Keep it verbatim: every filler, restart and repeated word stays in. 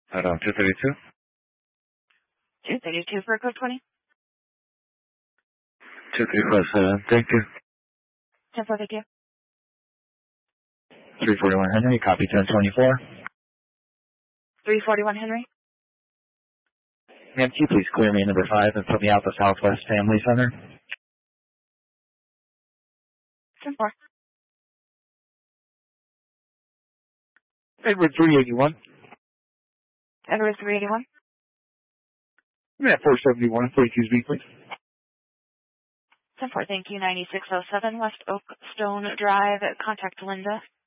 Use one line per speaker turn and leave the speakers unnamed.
Hold on, two thirty-two?
two thirty-two for code twenty.
two three five seven, thank you.
ten four, thank you.
three forty-one Henry, copy ten twenty-four.
three forty-one Henry.
Ma'am, can you please clear me number five and put me out the Southwest Family Center?
ten four.
Edward three eighty-one.
Edward three eighty-one.
Yeah, four seventy-one, forty-two B, please.
ten four, thank you. ninety-six oh seven West Oak Stone Drive. Contact Linda.